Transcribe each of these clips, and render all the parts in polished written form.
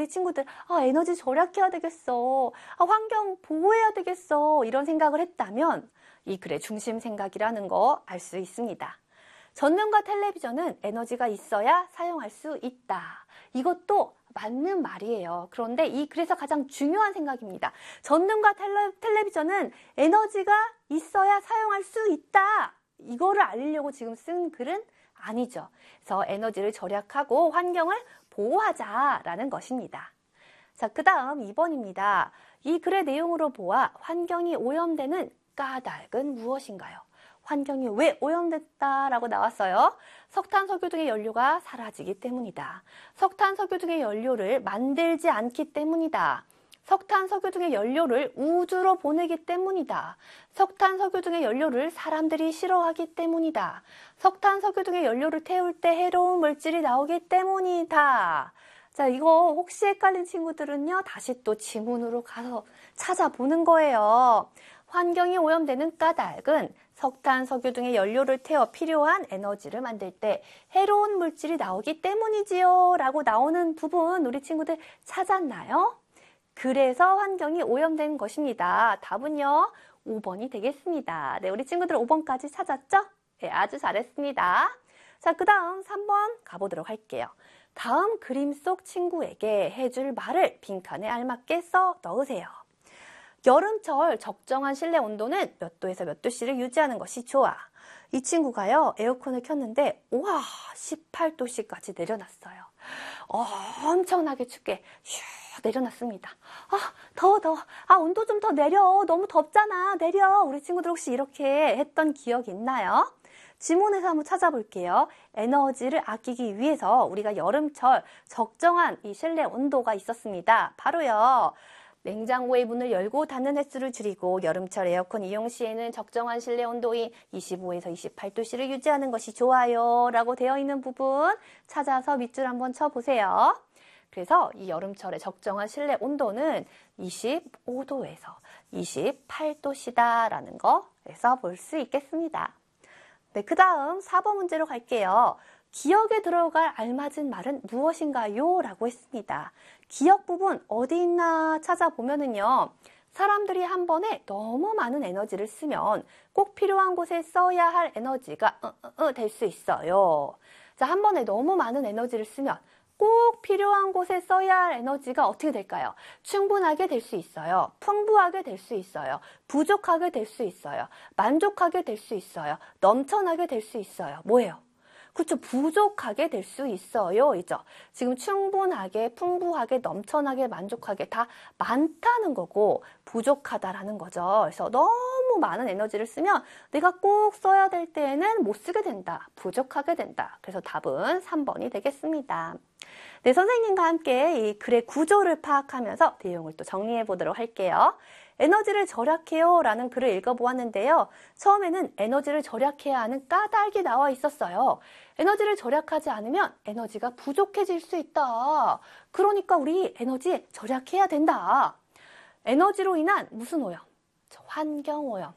우리 친구들 에너지 절약해야 되겠어. 환경 보호해야 되겠어. 이런 생각을 했다면 이 글의 중심 생각이라는 거 알 수 있습니다. 전등과 텔레비전은 에너지가 있어야 사용할 수 있다. 이것도 맞는 말이에요. 그런데 이 글에서 가장 중요한 생각입니다. 전등과 텔레비전은 에너지가 있어야 사용할 수 있다. 이거를 알리려고 지금 쓴 글은 아니죠. 그래서 에너지를 절약하고 환경을 보호하자라는 것입니다. 자, 그 다음 2번입니다. 이 글의 내용으로 보아 환경이 오염되는 까닭은 무엇인가요? 환경이 왜 오염됐다라고 나왔어요? 석탄, 석유 등의 연료가 사라지기 때문이다. 석탄, 석유 등의 연료를 만들지 않기 때문이다. 석탄, 석유 등의 연료를 우주로 보내기 때문이다. 석탄, 석유 등의 연료를 사람들이 싫어하기 때문이다. 석탄, 석유 등의 연료를 태울 때 해로운 물질이 나오기 때문이다. 자, 이거 혹시 헷갈린 친구들은요, 다시 또 지문으로 가서 찾아보는 거예요. 환경이 오염되는 까닭은 석탄, 석유 등의 연료를 태워 필요한 에너지를 만들 때 해로운 물질이 나오기 때문이지요 라고 나오는 부분 우리 친구들 찾았나요? 그래서 환경이 오염된 것입니다. 답은요, 5번이 되겠습니다. 네, 우리 친구들 5번까지 찾았죠? 네, 아주 잘했습니다. 자, 그 다음 3번 가보도록 할게요. 다음 그림 속 친구에게 해줄 말을 빈칸에 알맞게 써 넣으세요. 여름철 적정한 실내 온도는 몇 도에서 몇 도씨를 유지하는 것이 좋아. 이 친구가요, 에어컨을 켰는데 우와 18도씨까지 내려놨어요. 엄청나게 춥게 슉 내려놨습니다. 더워. 온도 좀 더 내려. 너무 덥잖아. 내려. 우리 친구들 혹시 이렇게 했던 기억 있나요? 지문에서 한번 찾아볼게요. 에너지를 아끼기 위해서 우리가 여름철 적정한 이 실내 온도가 있었습니다. 바로요. 냉장고의 문을 열고 닫는 횟수를 줄이고 여름철 에어컨 이용 시에는 적정한 실내 온도인 25에서 28도씨를 유지하는 것이 좋아요 라고 되어 있는 부분 찾아서 밑줄 한번 쳐보세요. 그래서 이 여름철의 적정한 실내 온도는 25도에서 28도씨다 라는 거에서 볼 수 있겠습니다. 네, 그 다음 4번 문제로 갈게요. 기억에 들어갈 알맞은 말은 무엇인가요? 라고 했습니다. 기억 부분 어디 있나 찾아보면은요. 사람들이 한 번에 너무 많은 에너지를 쓰면 꼭 필요한 곳에 써야 할 에너지가 될 수 있어요. 자, 한 번에 너무 많은 에너지를 쓰면 꼭 필요한 곳에 써야 할 에너지가 어떻게 될까요? 충분하게 될 수 있어요. 풍부하게 될 수 있어요. 부족하게 될 수 있어요. 만족하게 될 수 있어요. 넘쳐나게 될 수 있어요. 뭐예요? 그렇죠. 부족하게 될 수 있어요. 이죠. 지금 충분하게, 풍부하게, 넘쳐나게, 만족하게 다 많다는 거고 부족하다라는 거죠. 그래서 너무 많은 에너지를 쓰면 내가 꼭 써야 될 때에는 못 쓰게 된다. 부족하게 된다. 그래서 답은 3번이 되겠습니다. 네, 선생님과 함께 이 글의 구조를 파악하면서 내용을 또 정리해 보도록 할게요. 에너지를 절약해요 라는 글을 읽어보았는데요. 처음에는 에너지를 절약해야 하는 까닭이 나와 있었어요. 에너지를 절약하지 않으면 에너지가 부족해질 수 있다. 그러니까 우리 에너지 절약해야 된다. 에너지로 인한 무슨 오염? 환경오염.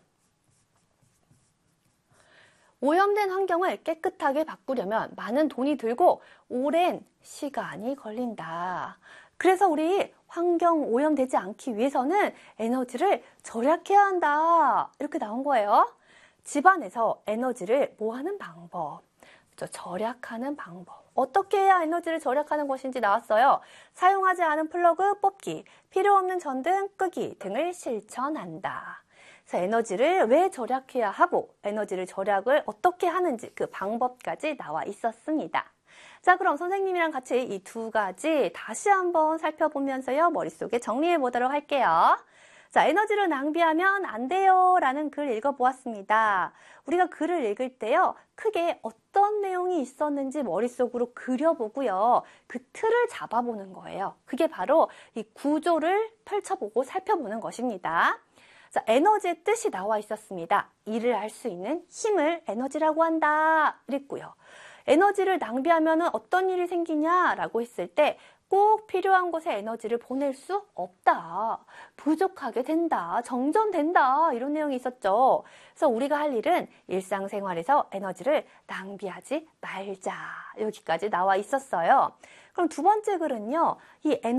오염된 환경을 깨끗하게 바꾸려면 많은 돈이 들고 오랜 시간이 걸린다. 그래서 우리 환경 오염되지 않기 위해서는 에너지를 절약해야 한다. 이렇게 나온 거예요. 집안에서 에너지를 모아는 방법, 절약하는 방법. 어떻게 해야 에너지를 절약하는 것인지 나왔어요. 사용하지 않은 플러그 뽑기, 필요 없는 전등 끄기 등을 실천한다. 그래서 에너지를 왜 절약해야 하고 에너지를 절약을 어떻게 하는지 그 방법까지 나와 있었습니다. 자, 그럼 선생님이랑 같이 이 두 가지 다시 한번 살펴보면서요. 머릿속에 정리해 보도록 할게요. 자, 에너지를 낭비하면 안 돼요 라는 글 읽어보았습니다. 우리가 글을 읽을 때요. 크게 어떤 내용이 있었는지 머릿속으로 그려보고요. 그 틀을 잡아보는 거예요. 그게 바로 이 구조를 펼쳐보고 살펴보는 것입니다. 자, 에너지의 뜻이 나와 있었습니다. 일을 할 수 있는 힘을 에너지라고 한다. 이랬고요. 에너지를 낭비하면 어떤 일이 생기냐라고 했을 때 꼭 필요한 곳에 에너지를 보낼 수 없다. 부족하게 된다. 정전된다. 이런 내용이 있었죠. 그래서 우리가 할 일은 일상생활에서 에너지를 낭비하지 말자. 여기까지 나와 있었어요. 그럼 두 번째 글은요. 이 에너지